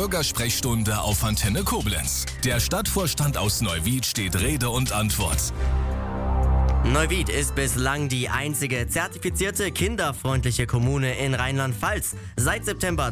Bürgersprechstunde auf Antenne Koblenz. Der Stadtvorstand aus Neuwied steht Rede und Antwort. Neuwied ist bislang die einzige zertifizierte kinderfreundliche Kommune in Rheinland-Pfalz. Seit September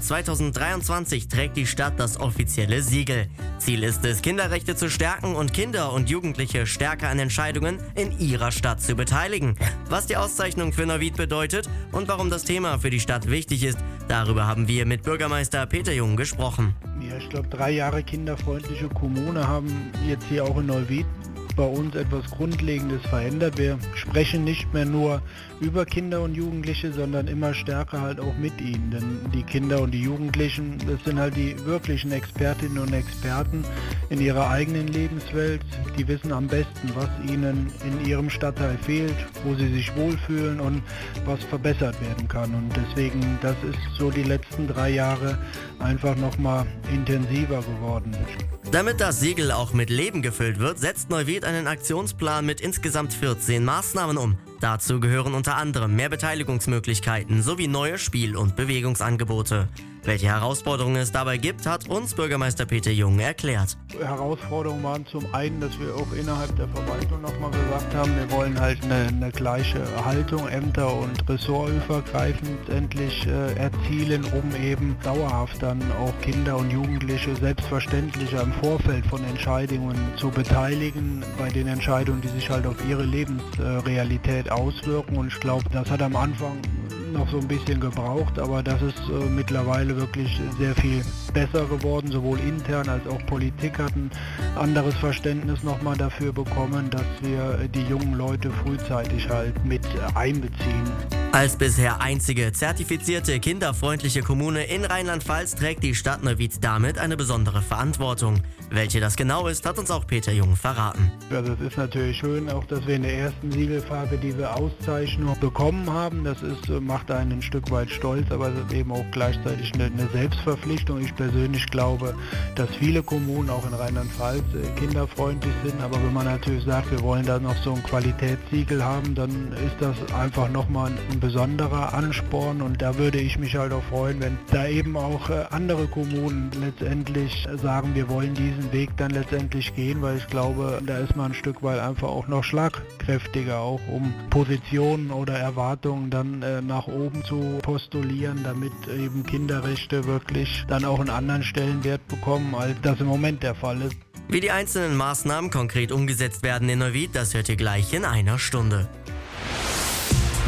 2023 trägt die Stadt das offizielle Siegel. Ziel ist es, Kinderrechte zu stärken und Kinder und Jugendliche stärker an Entscheidungen in ihrer Stadt zu beteiligen. Was die Auszeichnung für Neuwied bedeutet und warum das Thema für die Stadt wichtig ist, darüber haben wir mit Bürgermeister Peter Jung gesprochen. Ja, ich glaube, 3 Jahre kinderfreundliche Kommune haben jetzt hier auch in Neuwied bei uns etwas Grundlegendes verändert. Wir sprechen nicht mehr nur über Kinder und Jugendliche, sondern immer stärker halt auch mit ihnen. Denn die Kinder und die Jugendlichen, das sind halt die wirklichen Expertinnen und Experten in ihrer eigenen Lebenswelt. Die wissen am besten, was ihnen in ihrem Stadtteil fehlt, wo sie sich wohlfühlen und was verbessert werden kann. Und deswegen, das ist so die letzten 3 Jahre einfach nochmal intensiver geworden. Damit das Siegel auch mit Leben gefüllt wird, setzt Neuwied einen Aktionsplan mit insgesamt 14 Maßnahmen um. Dazu gehören unter anderem mehr Beteiligungsmöglichkeiten sowie neue Spiel- und Bewegungsangebote. Welche Herausforderungen es dabei gibt, hat uns Bürgermeister Peter Jung erklärt. Herausforderungen waren zum einen, dass wir auch innerhalb der Verwaltung nochmal gesagt haben, wir wollen halt eine gleiche Haltung, ämter- und ressortübergreifend endlich erzielen, um eben dauerhaft dann auch Kinder und Jugendliche selbstverständlicher im Vorfeld von Entscheidungen zu beteiligen, bei den Entscheidungen, die sich halt auf ihre Lebensrealität auswirken. Und ich glaube, das hat am Anfang noch so ein bisschen gebraucht, aber das ist mittlerweile wirklich sehr viel besser geworden. Sowohl intern als auch Politik hat ein anderes Verständnis nochmal dafür bekommen, dass wir die jungen Leute frühzeitig halt mit einbeziehen. Als bisher einzige zertifizierte kinderfreundliche Kommune in Rheinland-Pfalz trägt die Stadt Neuwied damit eine besondere Verantwortung. Welche das genau ist, hat uns auch Peter Jung verraten. Also es ist natürlich schön, auch dass wir in der ersten Siegelfarbe diese Auszeichnung bekommen haben. Das macht einen ein Stück weit stolz, aber es ist eben auch gleichzeitig eine Selbstverpflichtung. Ich persönlich glaube, dass viele Kommunen auch in Rheinland-Pfalz kinderfreundlich sind, aber wenn man natürlich sagt, wir wollen da noch so ein Qualitätssiegel haben, dann ist das einfach nochmal ein besonderer Ansporn und da würde ich mich halt auch freuen, wenn da eben auch andere Kommunen letztendlich sagen, wir wollen diesen Weg dann letztendlich gehen, weil ich glaube, da ist man ein Stück weit einfach auch noch schlagkräftiger, auch um Positionen oder Erwartungen dann nach oben zu postulieren, damit eben Kinderrechte wirklich dann auch einen anderen Stellenwert bekommen, als das im Moment der Fall ist. Wie die einzelnen Maßnahmen konkret umgesetzt werden in Neuwied, das hört ihr gleich in einer Stunde.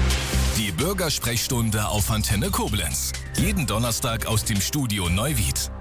Die Bürgersprechstunde auf Antenne Koblenz. Jeden Donnerstag aus dem Studio Neuwied.